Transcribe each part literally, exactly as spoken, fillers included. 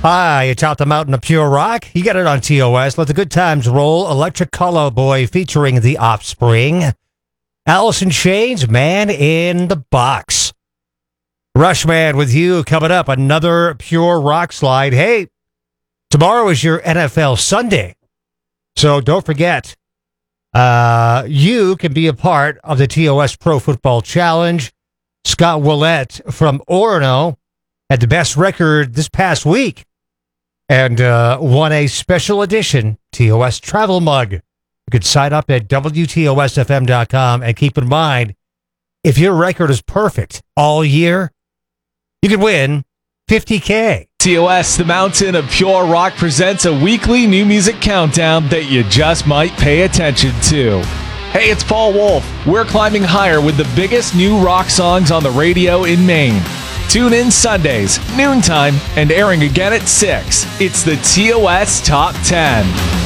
Hi, atop the mountain of pure rock. You got it on T O S. Let the good times roll. Electric Colo Boy featuring The Offspring. Alice in Chains, Man in the Box. Rushman with you coming up. Another pure rock slide. Hey, tomorrow is your N F L Sunday. So don't forget, uh, you can be a part of the T O S Pro Football Challenge. Scott Willett from Orono had the best record this past week and uh, won a special edition T O S travel mug. You could sign up at W T O S F M dot com, and keep in mind, if your record is perfect all year, you could win fifty K. T O S, the Mountain of Pure Rock, presents a weekly new music countdown that you just might pay attention to. Hey, it's Paul Wolf. We're climbing higher with the biggest new rock songs on the radio in Maine. Tune in Sundays, noontime, and airing again at six. It's the T O S Top ten.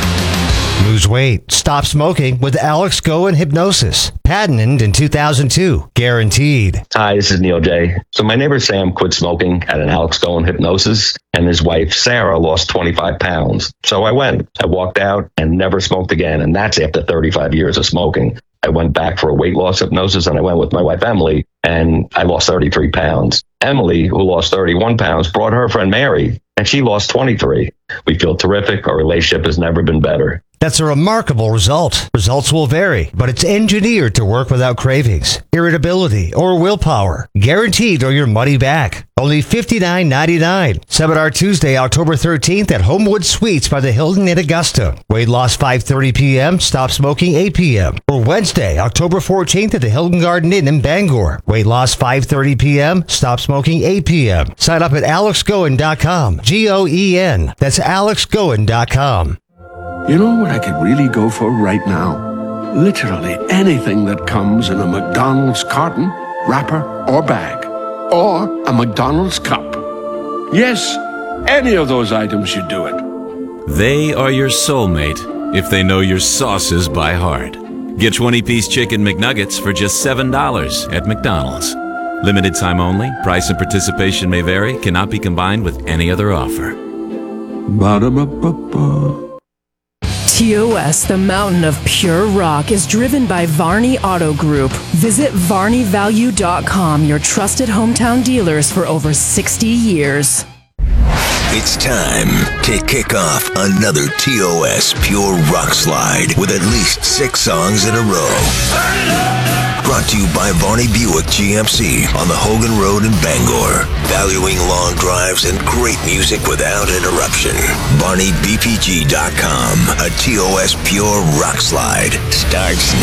Lose weight. Stop smoking with Alex Go and Hypnosis. Patented in two thousand two. Guaranteed. Hi, this is Neil J. So my neighbor Sam quit smoking at an Alex Go and Hypnosis, and his wife Sarah lost twenty-five pounds. So I went. I walked out and never smoked again, and that's after thirty-five years of smoking. I went back for a weight loss hypnosis, and I went with my wife Emily, and I lost thirty-three pounds. Emily, who lost thirty-one pounds, brought her friend Mary, and she lost twenty-three. We feel terrific. Our relationship has never been better. That's a remarkable result. Results will vary, but it's engineered to work without cravings, irritability, or willpower. Guaranteed or your money back. Only fifty-nine ninety-nine. Seminar Tuesday, October thirteenth at Homewood Suites by the Hilton in Augusta. Weight loss five thirty p.m., stop smoking eight p.m. Or Wednesday, October fourteenth at the Hilton Garden Inn in Bangor. Weight loss five thirty p.m., stop smoking eight p.m. Sign up at alex goen dot com. G O E N. That's alex goen dot com. You know what I could really go for right now? Literally anything that comes in a McDonald's carton, wrapper, or bag. Or a McDonald's cup. Yes, any of those items should do it. They are your soulmate if they know your sauces by heart. Get twenty-piece chicken McNuggets for just seven dollars at McDonald's. Limited time only. Price and participation may vary. Cannot be combined with any other offer. Ba-da-ba-ba-ba. T O S, the Mountain of Pure Rock, is driven by Varney Auto Group. Visit varney value dot com, your trusted hometown dealers for over sixty years. It's time to kick off another T O S Pure Rock Slide with at least six songs in a row. Brought to you by Varney Buick G M C on the Hogan Road in Bangor. Valuing long drives and great music without interruption. varney b p g dot com. A T O S Pure Rock Slide starts now.